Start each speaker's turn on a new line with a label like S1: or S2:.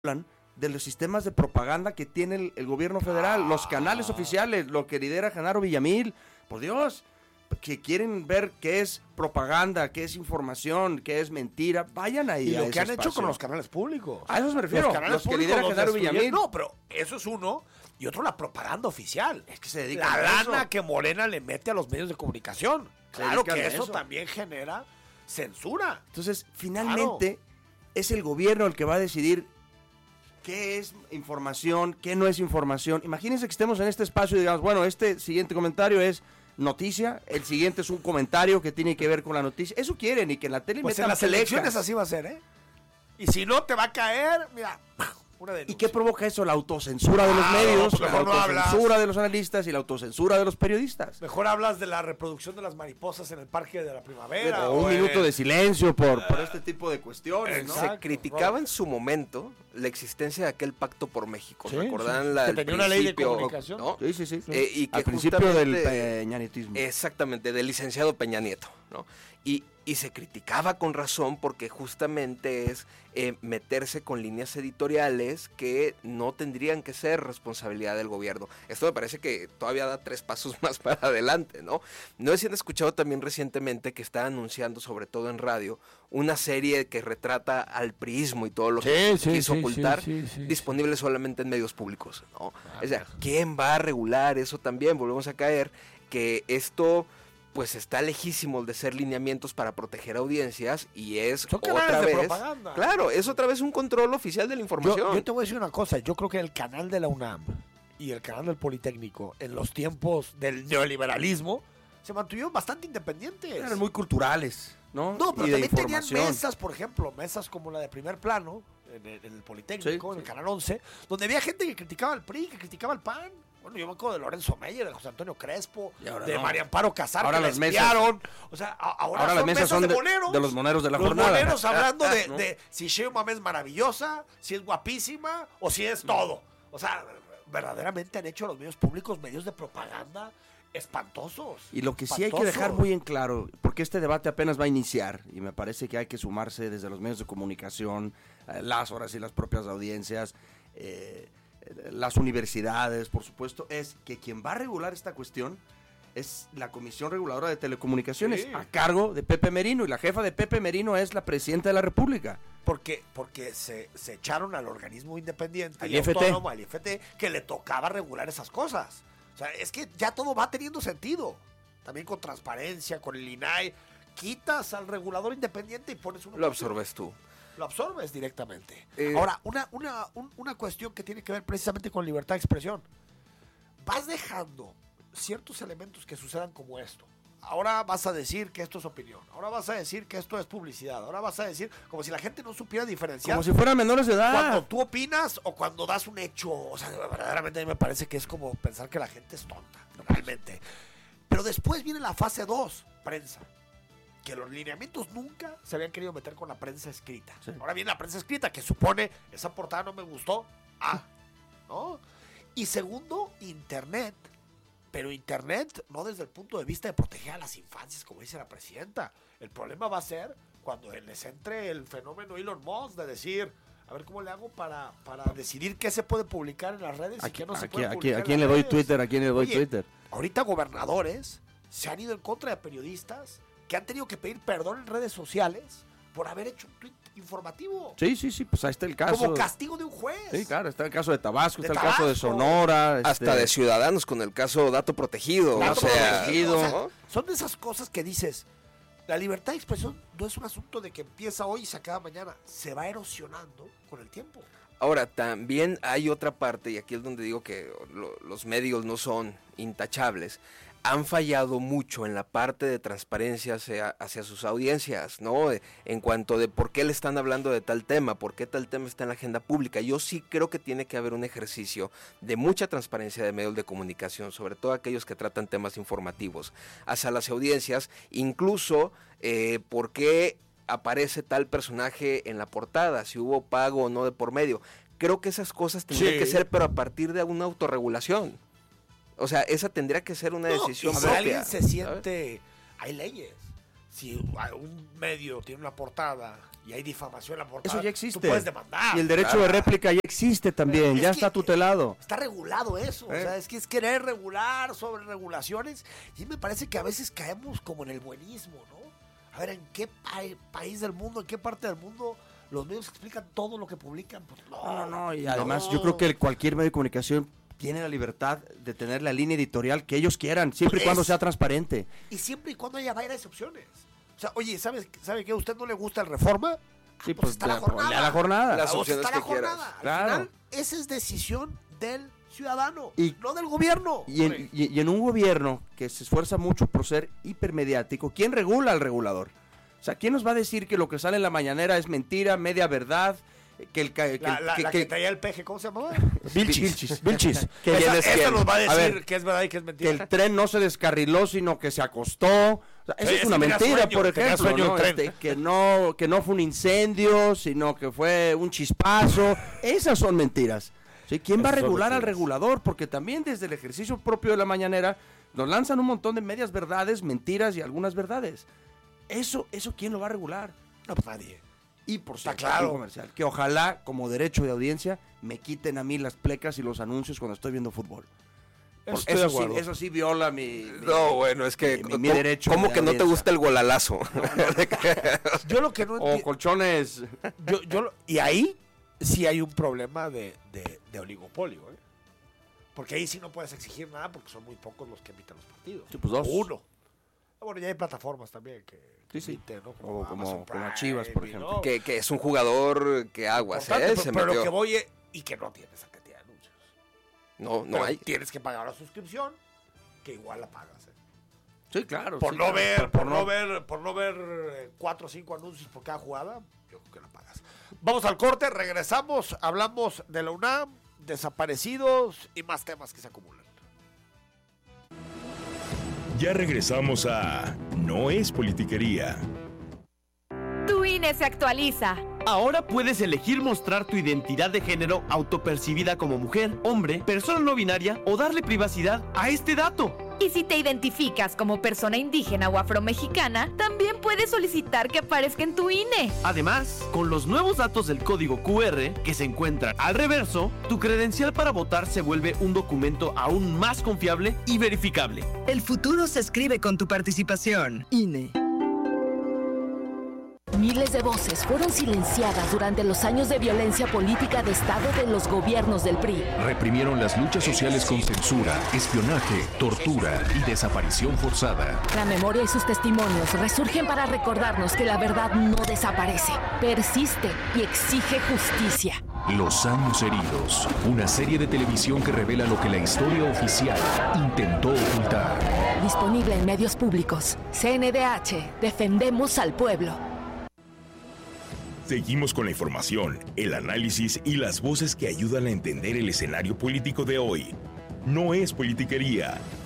S1: de los sistemas de propaganda que tiene el gobierno federal, los canales oficiales, lo que lidera Genaro Villamil, por Dios, que quieren ver qué es propaganda, qué es información, qué es mentira, vayan ahí.
S2: Y lo que han hecho con los canales públicos.
S1: A eso me refiero, los que lidera Genaro Villamil.
S2: No, pero eso es uno, y otro la propaganda oficial.
S1: Es que se dedica
S2: la
S1: a eso.
S2: lana que Morena le mete a los medios de comunicación. Claro que eso también genera censura.
S1: Entonces, finalmente, es el gobierno el que va a decidir qué es información, qué no es información. Imagínense que estemos en este espacio y digamos, bueno, este siguiente comentario es noticia, el siguiente es un comentario que tiene que ver con la noticia. Eso quieren, y que en la tele
S2: pues en las elecciones así va a ser, ¿eh? Y si no te va a caer, mira, una denuncia.
S1: ¿Y qué provoca eso? La autocensura de los medios, la autocensura de los analistas y la autocensura de los periodistas.
S2: Mejor hablas de la reproducción de las mariposas en el Parque de la Primavera.
S1: O un minuto de silencio por este tipo de cuestiones, ¿no?
S3: Se criticaba en su momento la existencia de aquel pacto por México.
S1: Sí,
S3: ¿Recordan
S2: que tenía una ley de comunicación?
S3: ¿no?
S1: Sí.
S3: Y que
S1: al principio del peñanietismo.
S3: Exactamente, del licenciado Peña Nieto, ¿no? Y se criticaba con razón porque justamente es meterse con líneas editoriales que no tendrían que ser responsabilidad del gobierno. Esto me parece que todavía da 3 pasos más para adelante, ¿no? No sé si han escuchado también recientemente que está anunciando, sobre todo en radio, una serie que retrata al priismo y todo lo que quiso ocultar, disponible solamente en medios públicos, ¿no? O sea, ¿quién va a regular eso también? Volvemos a caer que esto pues está lejísimo de ser lineamientos para proteger audiencias y es otra vez propaganda. Claro, es otra vez un control oficial de la información.
S2: Yo te voy a decir una cosa, yo creo que el canal de la UNAM y el canal del Politécnico en los tiempos del neoliberalismo se mantuvieron bastante independientes.
S1: Eran muy culturales, ¿no?
S2: No, pero
S1: y
S2: también tenían mesas, por ejemplo, mesas como la de Primer Plano en el Politécnico, en el Canal 11, donde había gente que criticaba al PRI, que criticaba al PAN. Bueno, yo me acuerdo de Lorenzo Meyer, de José Antonio Crespo, de María Amparo Casar,
S1: ahora
S2: que
S1: las
S2: la espiaron. O sea, ahora las mesas son
S1: de los moneros de la jornada.
S2: Los moneros hablando de si Sheinbaum es maravillosa, si es guapísima o si es todo. O sea, verdaderamente han hecho los medios públicos medios de propaganda espantosos.
S1: Y lo que sí hay que dejar muy en claro, porque este debate apenas va a iniciar, y me parece que hay que sumarse desde los medios de comunicación, las horas y las propias audiencias, las universidades, por supuesto, es que quien va a regular esta cuestión es la Comisión Reguladora de Telecomunicaciones, a cargo de Pepe Merino, y la jefa de Pepe Merino es la presidenta de la República.
S2: Porque se echaron al organismo independiente
S1: al
S2: y
S1: IFT.
S2: autónomo, al IFT, que le tocaba regular esas cosas. O sea, es que ya todo va teniendo sentido. También con transparencia, con el INAI. Quitas al regulador independiente y pones uno.
S3: Lo absorbes tú.
S2: Lo absorbes directamente. Ahora, una cuestión que tiene que ver precisamente con libertad de expresión. Vas dejando ciertos elementos que sucedan como esto. Ahora vas a decir que esto es opinión. Ahora vas a decir que esto es publicidad. Ahora vas a decir como si la gente no supiera diferenciar.
S1: Como si fueran menores de edad.
S2: Cuando tú opinas o cuando das un hecho. O sea, verdaderamente a mí me parece que es como pensar que la gente es tonta. Realmente. Pero después viene la fase 2, prensa. Que los lineamientos nunca se habían querido meter con la prensa escrita. Sí. Ahora viene la prensa escrita, que supone, esa portada no me gustó, ¿no? Y segundo, Internet. Pero Internet no desde el punto de vista de proteger a las infancias, como dice la presidenta. El problema va a ser cuando les entre el fenómeno Elon Musk de decir, a ver cómo le hago para decidir qué se puede publicar en las redes y qué no se puede publicar.
S1: ¿A quién le doy Twitter? ¿A quién le doy Twitter?
S2: Ahorita gobernadores se han ido en contra de periodistas que han tenido que pedir perdón en redes sociales por haber hecho un tweet informativo.
S1: Sí, pues ahí está el caso.
S2: Como castigo de un juez.
S1: Sí, claro, está el caso de Tabasco, está el caso de Sonora.
S3: Hasta de Ciudadanos con el caso Dato Protegido.
S2: Protegido. O sea, son de esas cosas que dices, la libertad de expresión no es un asunto de que empieza hoy y se acaba mañana. Se va erosionando con el tiempo.
S3: Ahora, también hay otra parte, y aquí es donde digo que los medios no son intachables. Han fallado mucho en la parte de transparencia hacia sus audiencias, ¿no? En cuanto de por qué le están hablando de tal tema, por qué tal tema está en la agenda pública. Yo sí creo que tiene que haber un ejercicio de mucha transparencia de medios de comunicación, sobre todo aquellos que tratan temas informativos, hacia las audiencias, incluso por qué aparece tal personaje en la portada, si hubo pago o no de por medio. Creo que esas cosas tendrían que ser, pero a partir de una autorregulación. O sea, esa tendría que ser una decisión propia.
S2: Si alguien se siente, ¿sabes? Hay leyes. Si un medio tiene una portada y hay difamación en la portada,
S1: Eso ya existe.
S2: tú puedes demandar.
S1: Y el derecho de réplica ya existe también, ya está tutelado.
S2: Está regulado eso, o sea, es que es querer regular sobre regulaciones, y me parece que a veces caemos como en el buenismo, ¿no? A ver, ¿en qué país del mundo, en qué parte del mundo los medios explican todo lo que publican? Pues
S1: No, y además yo creo que cualquier medio de comunicación tiene la libertad de tener la línea editorial que ellos quieran, siempre y cuando sea transparente.
S2: Y siempre y cuando haya varias opciones. O sea, oye, ¿sabe qué? ¿A usted no le gusta el Reforma?
S1: Sí, pues
S2: está la jornada.
S1: ponle a la jornada.
S3: Las opciones
S2: está la
S3: que quieras.
S2: jornada. Al
S1: Claro.
S2: final, esa es decisión del ciudadano,
S1: Y-
S2: no del gobierno.
S1: Y en un gobierno que se esfuerza mucho por ser hipermediático, ¿quién regula al regulador? O sea, ¿quién nos va a decir que lo que sale en la mañanera es mentira, media verdad? Que el
S2: que traía el peje, ¿cómo se llamaba?
S1: Vilchis. Que
S2: Esa nos va a decir
S1: ver,
S2: que es verdad y que es
S1: que
S2: mentira.
S1: el tren no se descarriló, sino que se acostó. O sea, eso
S2: Sí,
S1: es una
S2: tenía
S1: mentira,
S2: sueño,
S1: por
S2: tenía
S1: ejemplo,
S2: sueño
S1: ¿no?
S2: el tren.
S1: Que no fue un incendio, sino que fue un chispazo. Esas son mentiras. ¿Sí? ¿Quién va a
S2: Esas son
S1: regular al
S2: mentiras.
S1: regulador? Porque también desde el ejercicio propio de la mañanera nos lanzan un montón de medias verdades, mentiras y algunas verdades. Eso ¿quién lo va a regular?
S2: No, pues nadie.
S1: Y por
S2: Está
S1: cierto,
S2: claro.
S1: un comercial, que ojalá, como derecho de audiencia, me quiten a mí las plecas y los anuncios cuando estoy viendo fútbol.
S2: Estoy de
S1: Sí,
S2: acuerdo.
S1: eso sí viola mi
S3: No, bueno, es que
S1: mi derecho
S3: ¿cómo
S1: de
S3: que no te
S1: audiencia.
S3: gusta el golalazo?
S2: Yo lo que no
S1: O
S2: entiendo.
S1: colchones.
S2: Y ahí sí hay un problema de oligopolio, ¿eh? Porque ahí sí no puedes exigir nada porque son muy pocos los que emiten los partidos.
S1: Sí, pues dos.
S2: Uno. Bueno, ya hay plataformas también que
S1: Sí.
S2: emiten, ¿no?
S1: O
S2: Amazon
S1: como
S2: Prime,
S1: Chivas, por
S2: y
S1: ejemplo.
S2: no.
S3: que es un jugador que aguas,
S2: Importante,
S3: se
S2: pero lo
S3: metió.
S2: que voy es, y que no tiene esa cantidad de anuncios.
S3: No
S2: Pero
S3: hay.
S2: tienes que pagar la suscripción, que igual la pagas, ¿eh?
S1: Sí, claro.
S2: Por
S1: sí,
S2: no
S1: claro.
S2: ver,
S1: Por no-
S2: por no ver 4 o 5 anuncios por cada jugada, yo creo que la pagas. Vamos al corte, regresamos, hablamos de la UNAM, desaparecidos y más temas que se acumulan.
S4: Ya regresamos a No es politiquería.
S5: Tu INE se actualiza.
S6: Ahora puedes elegir mostrar tu identidad de género autopercibida como mujer, hombre, persona no binaria o darle privacidad a este dato.
S5: Y si te identificas como persona indígena o afromexicana, también puedes solicitar que aparezca en tu INE.
S6: Además, con los nuevos datos del código QR que se encuentran al reverso, tu credencial para votar se vuelve un documento aún más confiable y verificable.
S7: El futuro se escribe con tu participación. INE.
S8: Miles de voces fueron silenciadas durante los años de violencia política de Estado de los gobiernos del PRI.
S9: Reprimieron las luchas sociales con censura, espionaje, tortura y desaparición forzada.
S8: La memoria y sus testimonios resurgen para recordarnos que la verdad no desaparece, persiste y exige justicia.
S9: Los años heridos. Una serie de televisión que revela lo que la historia oficial intentó ocultar.
S8: Disponible en medios públicos. CNDH. Defendemos al pueblo.
S4: Seguimos con la información, el análisis y las voces que ayudan a entender el escenario político de hoy. No es politiquería,